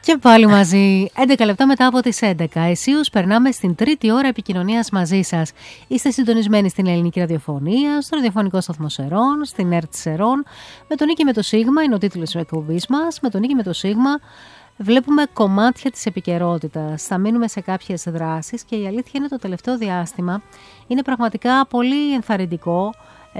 Και πάλι μαζί, 11 λεπτά μετά από τις 11. Εσείως περνάμε στην τρίτη ώρα επικοινωνίας μαζί σας. Είστε συντονισμένοι στην ελληνική ραδιοφωνία, στο ραδιοφωνικό σταθμό Σερών, στην ΕΡΤ Σερών. Με τον Νίκη με το Σίγμα είναι ο τίτλος της εκπομπής μας. Με τον Νίκη με το Σίγμα βλέπουμε κομμάτια της επικαιρότητας. Θα μείνουμε σε κάποιες δράσεις και η αλήθεια είναι το τελευταίο διάστημα είναι πραγματικά πολύ ενθαρρυντικό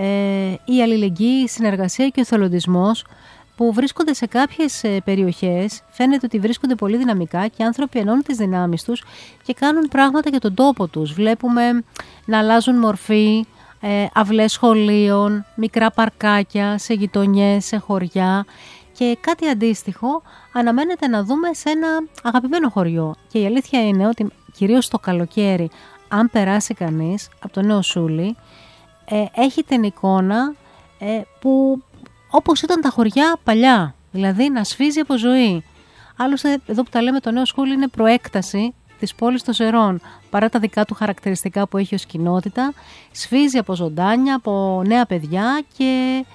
η αλληλεγγύη, η συνεργασία και ο εθελοντισμός που βρίσκονται σε κάποιες περιοχές, φαίνεται ότι βρίσκονται πολύ δυναμικά και οι άνθρωποι ενώνουν τις δυνάμεις τους και κάνουν πράγματα για τον τόπο τους. Βλέπουμε να αλλάζουν μορφή, αυλές σχολείων, μικρά παρκάκια σε γειτονιές, σε χωριά και κάτι αντίστοιχο αναμένεται να δούμε σε ένα αγαπημένο χωριό. Και η αλήθεια είναι ότι κυρίως το καλοκαίρι, αν περάσει κανείς από το Νέο Σούλι, έχει την εικόνα που όπως ήταν τα χωριά παλιά, δηλαδή να σφίζει από ζωή. Άλλωστε, εδώ που τα λέμε, το Νέο Σούλι είναι προέκταση της πόλης των Σερών. Παρά τα δικά του χαρακτηριστικά που έχει ως κοινότητα, σφίζει από ζωντάνια, από νέα παιδιά και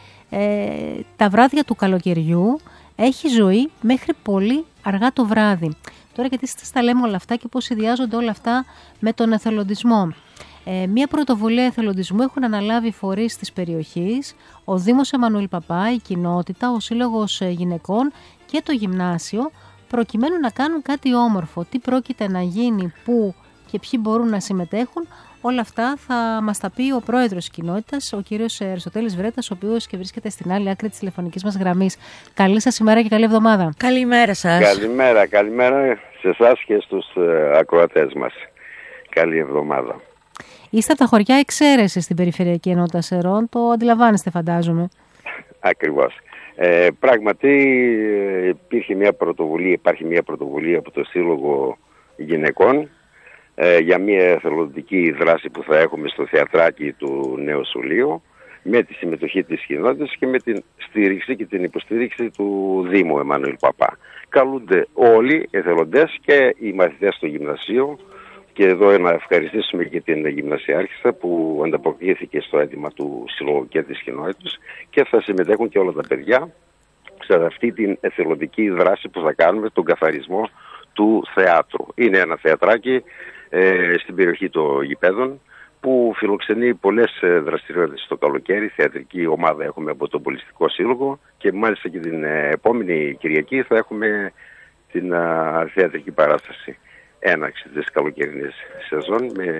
τα βράδια του καλοκαιριού έχει ζωή μέχρι πολύ αργά το βράδυ. Τώρα γιατί τα λέμε όλα αυτά και πώς συνδυάζονται όλα αυτά με τον εθελοντισμό. Μία πρωτοβουλία εθελοντισμού έχουν αναλάβει φορείς της περιοχής, ο Δήμος Εμμανουήλ Παπά, η κοινότητα, ο Σύλλογος Γυναικών και το Γυμνάσιο, προκειμένου να κάνουν κάτι όμορφο. Τι πρόκειται να γίνει, πού και ποιοι μπορούν να συμμετέχουν, όλα αυτά θα μας τα πει ο πρόεδρος της κοινότητας, ο κύριος Αριστοτέλης Βρέτας, ο οποίος και βρίσκεται στην άλλη άκρη της τηλεφωνικής μας γραμμής. Καλή σας ημέρα και καλή εβδομάδα. Καλημέρα σας. Καλημέρα σε εσάς και στους ακροατές μας. Καλή εβδομάδα. Είστε από τα χωριά εξαίρεση στην Περιφερειακή Ενότητα Σερών, το αντιλαμβάνεστε φαντάζομαι. Ακριβώς. Πράγματι υπάρχει μια πρωτοβουλία από το Σύλλογο Γυναικών για μια εθελοντική δράση που θα έχουμε στο θεατράκι του Νέου Σουλίου με τη συμμετοχή της κοινότητας και με την στήριξη και την υποστήριξη του Δήμου Εμμανουήλ Παπά. Καλούνται όλοι εθελοντές και οι μαθητές στο γυμνασίο. Και εδώ να ευχαριστήσουμε και την γυμνασιάρχισσα που ανταποκρίθηκε στο αίτημα του Συλλόγου και της κοινότητας και θα συμμετέχουν και όλα τα παιδιά σε αυτή την εθελοντική δράση που θα κάνουμε, τον καθαρισμό του θεάτρου. Είναι ένα θεατράκι στην περιοχή των γηπέδων που φιλοξενεί πολλές δραστηριότητες το καλοκαίρι. Θεατρική ομάδα έχουμε από τον Πολιστικό Σύλλογο και μάλιστα και την επόμενη Κυριακή θα έχουμε την θεατρική παράσταση. Έναρξη της καλοκαιρινής σεζόν με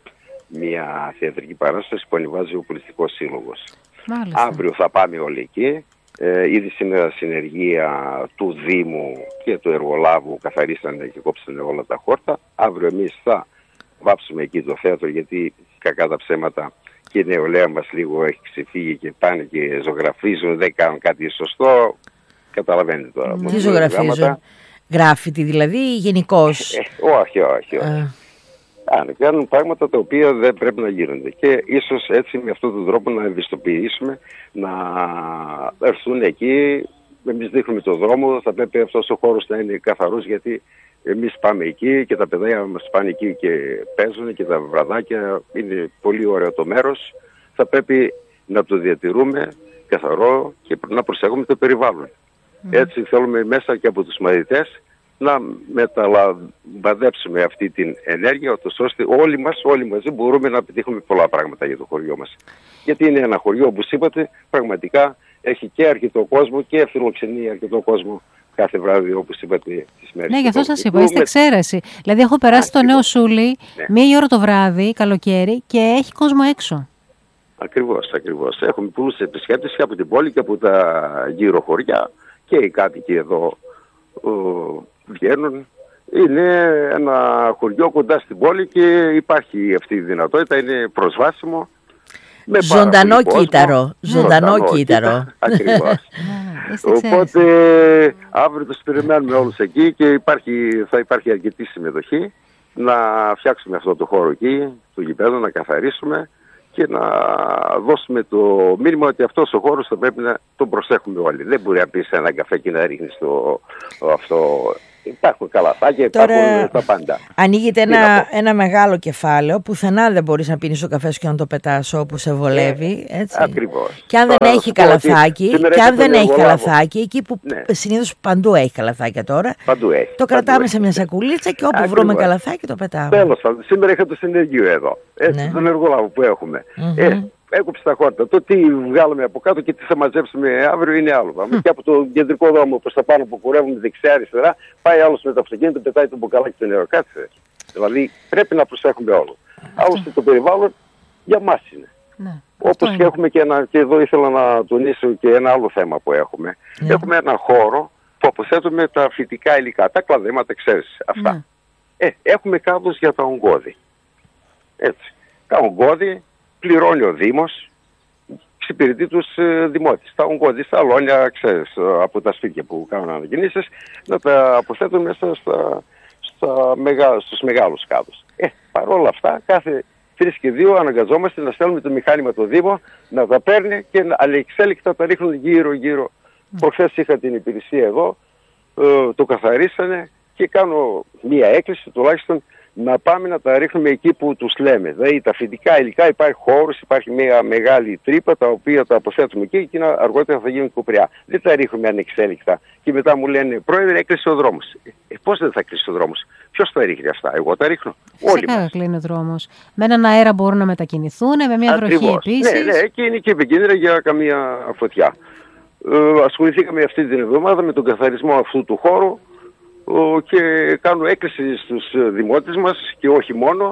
μια θεατρική παράσταση που ανεβάζει ο Πολιτικός Σύλλογος. Μάλιστα. Αύριο θα πάμε όλοι εκεί. Ήδη σήμερα συνεργεία του Δήμου και του εργολάβου καθαρίσανε και κόψανε όλα τα χόρτα. Αύριο εμείς θα βάψουμε εκεί το θέατρο γιατί κακά τα ψέματα και η νεολαία μας λίγο έχει ξεφύγει και πάνε και ζωγραφίζουν, δεν κάνουν κάτι σωστό. Καταλαβαίνετε τώρα. Τι ζωγραφίζουν? Γράφιτι δηλαδή γενικώς? Όχι. Κάνουν πράγματα τα οποία δεν πρέπει να γίνονται. Και ίσως έτσι με αυτόν τον τρόπο να ευαισθητοποιήσουμε, να έρθουν εκεί. Εμείς δείχνουμε τον δρόμο, θα πρέπει αυτός ο χώρος να είναι καθαρός γιατί εμείς πάμε εκεί και τα παιδιά μας πάνε εκεί και παίζουν και τα βραδάκια. Είναι πολύ ωραίο το μέρος. Θα πρέπει να το διατηρούμε καθαρό και να προσέχουμε το περιβάλλον. Έτσι θέλουμε μέσα και από τους μαθητές να μεταλαμπαδέψουμε αυτή την ενέργεια, ώστε όλοι μαζί μπορούμε να πετύχουμε πολλά πράγματα για το χωριό μας. Γιατί είναι ένα χωριό, όπως είπατε, πραγματικά έχει και αρκετό κόσμο και φιλοξενεί αρκετό κόσμο κάθε βράδυ, όπως είπατε, τις μέρες. Ναι, γι' αυτό σας είπα, είστε εξαίρεση. Δηλαδή έχω περάσει το Νέο Σούλι, μία ώρα το βράδυ, καλοκαίρι και έχει κόσμο έξω. Ακριβώς. Έχουμε πολλούς επισκέπτες και από την πόλη και από τα γύρω χωριά και οι κάτοικοι εδώ βγαίνουν. Είναι ένα χωριό κοντά στην πόλη και υπάρχει αυτή η δυνατότητα, είναι προσβάσιμο. Ζωντανό κύτταρο. Ακριβώς. Οπότε αύριο τους περιμένουμε όλους εκεί και θα υπάρχει αρκετή συμμετοχή να φτιάξουμε αυτό το χώρο εκεί, το γηπέδο, να καθαρίσουμε και να δώσουμε το μήνυμα ότι αυτός ο χώρος θα πρέπει να τον προσέχουμε όλοι. Δεν μπορεί να πεις έναν καφέ και να ρίχνεις αυτό υπάρχουν καλαθάκια, υπάρχουν τα πάντα. Ανοίγεται ένα μεγάλο κεφάλαιο, πουθενά δεν μπορείς να πίνεις το καφέ σου και να το πετάς όπου σε βολεύει. Έτσι. Ακριβώς. Και αν δεν έχει καλαθάκι, εκεί που συνήθως παντού έχει καλαθάκια τώρα, το κρατάμε σε μια σακουλίτσα και όπου βρούμε καλαθάκι το πετάμε. Τέλος πάντων, σήμερα είχα το συνεργείο εδώ, τον εργολάβο που έχουμε. Έκοψε τα χόρτα. Το τι βγάλαμε από κάτω και τι θα μαζέψουμε αύριο είναι άλλο. Και από το κεντρικό δρόμο προς τα πάνω που κουρεύουμε δεξιά-αριστερά, πάει άλλος με το αυτοκίνητο, πετάει το μπουκαλάκι στο νερό. Κάτσε. Δηλαδή πρέπει να προσέχουμε όλο. Άλλωστε το περιβάλλον για μας είναι. Όπως και έχουμε και εδώ ήθελα να τονίσω και ένα άλλο θέμα που έχουμε. Έχουμε έναν χώρο που αποθέτουμε τα φυτικά υλικά, τα κλαδέματα, ξέρεις αυτά. Έχουμε κάδους για τα ογκώδη. Έτσι. Τα ογκώδη πληρώνει ο Δήμος, εξυπηρετεί τους δημότες. Τα ογκώδη, στα αλόνια, ξέρεις, από τα σπίτια που κάνουν ανακοινήσεις, να τα αποθέτουν μέσα στους μεγάλους κάδους. Παρ' όλα αυτά, κάθε 3 και 2 αναγκαζόμαστε να στέλνουμε το μηχάνημα το Δήμο, να τα παίρνει και ανεξέλεκτα τα ρίχνουν γύρω-γύρω. Προχθές είχα την υπηρεσία εδώ, το καθαρίσανε και κάνω μία έκκληση τουλάχιστον να πάμε να τα ρίχνουμε εκεί που τους λέμε. Δηλαδή τα φυτικά υλικά υπάρχει χώρος, υπάρχει μια μεγάλη τρύπα τα οποία τα αποθέτουμε εκεί και αργότερα θα γίνουν κουπριά. Δεν τα ρίχνουμε ανεξέλεκτα. Και μετά μου λένε, πρόεδρε, έκλεισε ο δρόμος. Πώς δεν θα κλείσει ο δρόμος? Ποιος τα ρίχνει αυτά? Εγώ τα ρίχνω. Όλοι μας. Κλείνει ο δρόμος. Με έναν αέρα μπορούν να μετακινηθούν, με μια βροχή επίσης. Ναι, και είναι και επικίνδυνα για καμία φωτιά. Ασχοληθήκαμε αυτή την εβδομάδα με τον καθαρισμό αυτού του χώρου και κάνω έκκληση στους δημότες μας και όχι μόνο.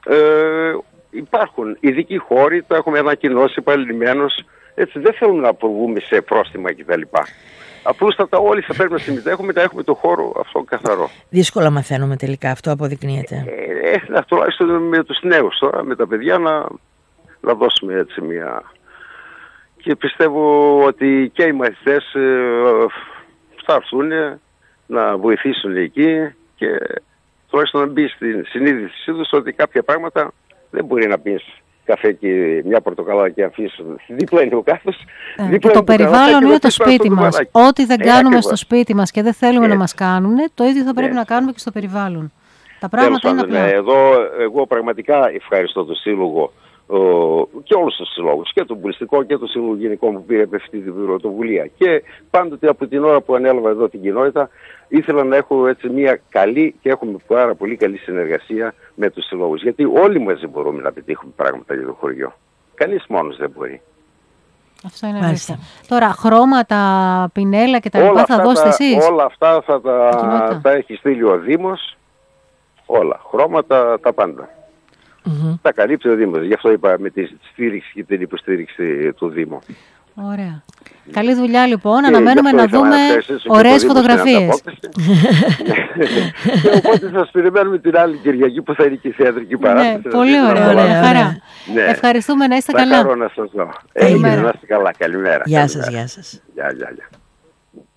Υπάρχουν ειδικοί χώροι, τα έχουμε ανακοινώσει επανειλημμένως. Έτσι δεν θέλουμε να προβούμε σε πρόστιμα κτλ. Απλούστατα όλοι θα πρέπει να συμμετέχουμε, να έχουμε το χώρο αυτό καθαρό. Δύσκολα μαθαίνουμε τελικά, αυτό αποδεικνύεται. Τουλάχιστον με τους νέους τώρα, με τα παιδιά να δώσουμε έτσι μια... Και πιστεύω ότι και οι μαθητές θα έρθουν να βοηθήσουν εκεί και τουλάχιστον να μπει στην συνείδησή τους ότι κάποια πράγματα δεν μπορεί να πεις καφέ και μια πορτοκαλάδα και αφήσεις. Δίπλα είναι ο κάθος. Το περιβάλλον είναι το σπίτι μας. Ό,τι δεν κάνουμε στο σπίτι μας και δεν θέλουμε να μας κάνουν, το ίδιο θα πρέπει να κάνουμε και στο περιβάλλον. Τα πράγματα είναι απλά. Εδώ εγώ πραγματικά ευχαριστώ το Σύλλογο και όλους τους συλλόγους, και τον Πουλιστικό και τον Σύλλογο Γενικό που πήρε αυτή την πρωτοβουλία. Και πάντοτε από την ώρα που ανέλαβα εδώ την κοινότητα ήθελα να έχω έτσι μια καλή και έχουμε πάρα πολύ καλή συνεργασία με τους συλλόγους. Γιατί όλοι μαζί μπορούμε να πετύχουμε πράγματα για το χωριό. Κανείς μόνος δεν μπορεί. Αυτό είναι αλήθεια. Τώρα, χρώματα, πινέλα και τα λοιπά θα δώσετε εσείς? Όλα αυτά θα τα έχει στείλει ο Δήμος. Όλα. Χρώματα, τα πάντα. Τα καλύπτει ο Δήμος. Γι' αυτό είπα με τη στήριξη και την υποστήριξη του Δήμου. Ωραία. Καλή δουλειά λοιπόν. Αναμένουμε να δούμε ωραίες φωτογραφίες. Και οπότε σας περιμένουμε την άλλη Κυριακή που θα είναι και η θεατρική παράσταση. Πολύ ωραία. Χαρά. Ευχαριστούμε, να είστε καλά. Θα χαρώ να σας δω. Να είστε καλά. Καλημέρα. Γεια σας. Γεια.